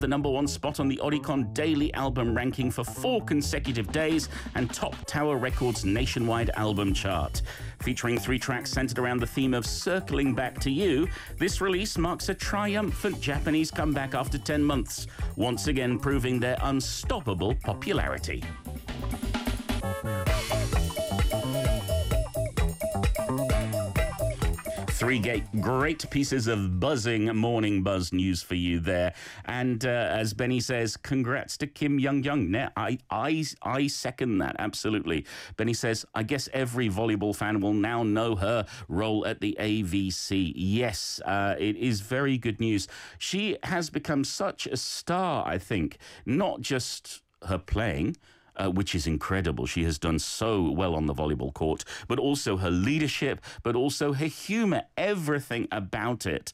the #1 spot on the Oricon Daily Album Ranking for 4 consecutive days and topped Tower Records' nationwide album chart. Featuring 3 tracks centered around the theme of circling back to you, this release marks a triumphant Japanese comeback after 10 months, once again proving their unstoppable popularity. 3 great pieces of buzzing morning buzz news for you there. And as Benny says, congrats to Kim Young-young. I second that, absolutely. Benny says, I guess every volleyball fan will now know her role at the AVC. Yes, it is very good news. She has become such a star, I think, not just her playing, which is incredible. She has done so well on the volleyball court, but also her leadership, but also her humor, everything about it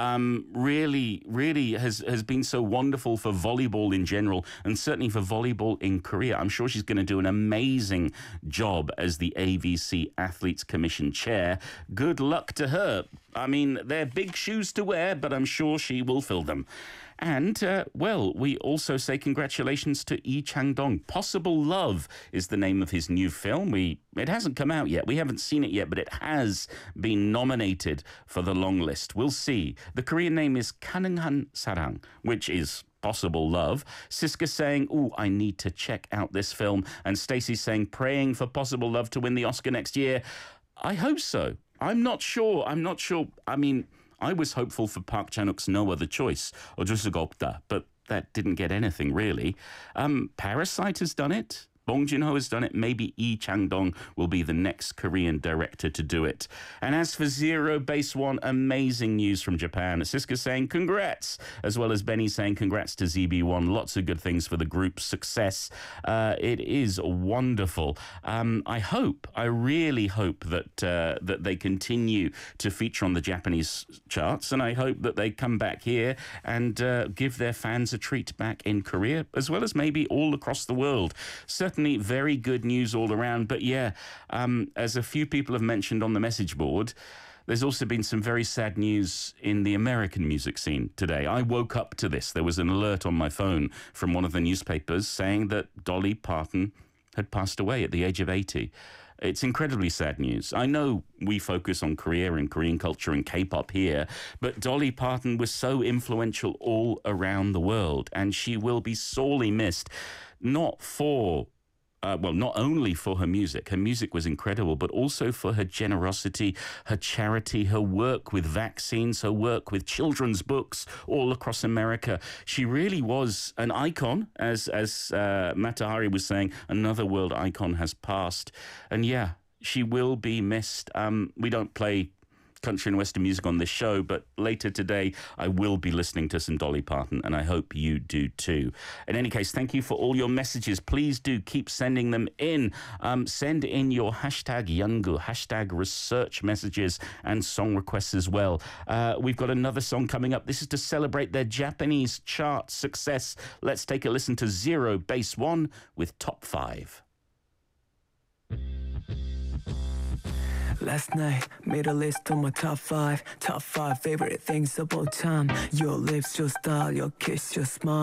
really has been so wonderful for volleyball in general, and certainly for volleyball in Korea. I'm sure she's going to do an amazing job as the AVC Athletes Commission chair. Good luck to her. I mean, they're big shoes to wear, but I'm sure she will fill them. And, well, we also say congratulations to Lee Chang-dong. Possible Love is the name of his new film. It hasn't come out yet. We haven't seen it yet, but it has been nominated for the long list. We'll see. The Korean name is 가능한 사랑, which is Possible Love. Siska saying, "Ooh, I need to check out this film." And Stacey saying, praying for Possible Love to win the Oscar next year. I hope so. I'm not sure. I mean, I was hopeful for Park Chan-wook's No Other Choice, 어쩔 수가 없다, but that didn't get anything, really. Parasite has done it. Bong Joon-ho has done it. Maybe Lee Chang-dong will be the next Korean director to do it. And as for Zero Base One, amazing news from Japan. Siska saying congrats, as well as Benny saying congrats to ZB1. Lots of good things for the group's success. It is wonderful. I really hope that they continue to feature on the Japanese charts, and I hope that they come back here and give their fans a treat back in Korea, as well as maybe all across the world. Certainly very good news all around. But yeah, as a few people have mentioned on the message board, there's also been some very sad news in the American music scene today. I woke up to this. There was an alert on my phone from one of the newspapers saying that Dolly Parton had passed away at the age of 80. It's incredibly sad news. I know we focus on Korea and Korean culture and K-pop here, but Dolly Parton was so influential all around the world, and she will be sorely missed, not only for her music was incredible, but also for her generosity, her charity, her work with vaccines, her work with children's books all across America. She really was an icon, as Matahari was saying, another world icon has passed. And yeah, she will be missed. We don't play country and western music on this show, but later today I will be listening to some Dolly Parton, and I hope you do too. In any case, thank you for all your messages. Please do keep sending them in. Send in your #연구, #research messages and song requests as well. We've got another song coming up. This is to celebrate their Japanese chart success. Let's take a listen to Zero Base One with Top 5. Last night, made a list of my top 5 favorite things of all time. Your lips, your style, your kiss, your smile.